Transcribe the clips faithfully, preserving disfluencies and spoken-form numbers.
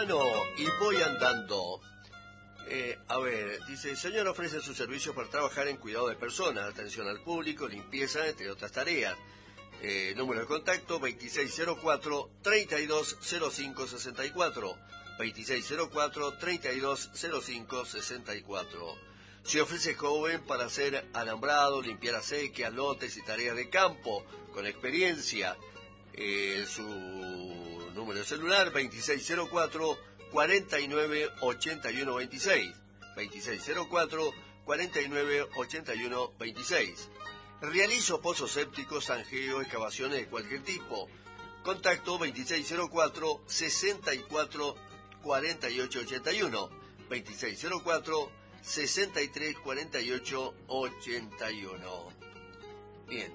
mano y voy andando. Eh, a ver, dice, el señor ofrece sus servicios para trabajar en cuidado de personas, atención al público, limpieza, entre otras tareas. Eh, número de contacto veintiséis cero cuatro, treinta y dos cero cinco sesenta y cuatro. veintiséis cero cuatro, treinta y dos cero cinco sesenta y cuatro. Se ofrece joven para hacer alambrado, limpiar acequias, lotes y tareas de campo, con experiencia. Eh, su número de celular veintiséis cero cuatro, cuarenta y nueve, ochenta y uno veintiséis. veintiséis cero cuatro, cuarenta y nueve, ochenta y uno veintiséis. Realizo pozos sépticos, zanjeo, excavaciones de cualquier tipo. Contacto veintiséis cero cuatro, sesenta y cuatro, cuarenta y ocho ochenta y uno. veintiséis cero cuatro, sesenta y tres, cuarenta y ocho ochenta y uno. Bien,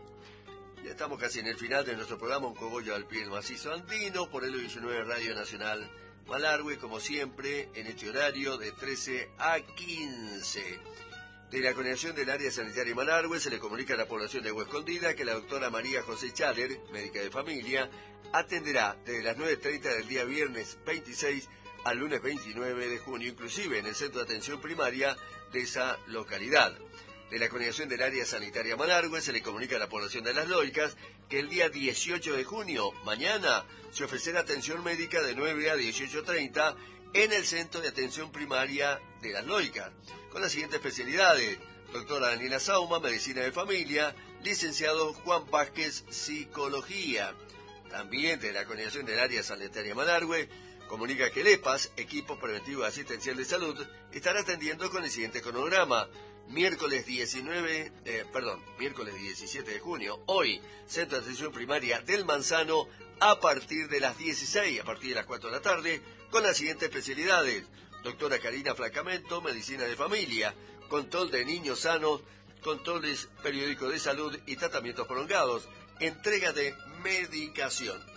ya estamos casi en el final de nuestro programa Un Cogollo al Pie del Macizo Andino por el diecinueve Radio Nacional Malargüe, como siempre, en este horario de trece a quince. De la Coordinación del Área Sanitaria Malargüe se le comunica a la población de Agua Escondida que la doctora María José Chaler, médica de familia, atenderá desde las nueve treinta del día viernes veintiséis al lunes veintinueve de junio, inclusive en el centro de atención primaria de esa localidad. De la Coordinación del Área Sanitaria Malargüe se le comunica a la población de Las Loicas que el día dieciocho de junio, mañana, se ofrecerá atención médica de nueve a dieciocho treinta en el Centro de Atención Primaria de Las Loicas, con las siguientes especialidades: doctora Daniela Sauma, Medicina de Familia; licenciado Juan Vázquez, Psicología. También de la Coordinación del Área Sanitaria Malargüe comunica que el E P A S, Equipo Preventivo Asistencial de Salud, estará atendiendo con el siguiente cronograma. Miércoles diecinueve, eh, perdón, miércoles diecisiete de junio, hoy, Centro de Atención Primaria del Manzano, a partir de las dieciséis, a partir de las cuatro de la tarde, con las siguientes especialidades: doctora Karina Flacamento, Medicina de Familia; control de niños sanos, controles periódicos de salud y tratamientos prolongados; entrega de medicación.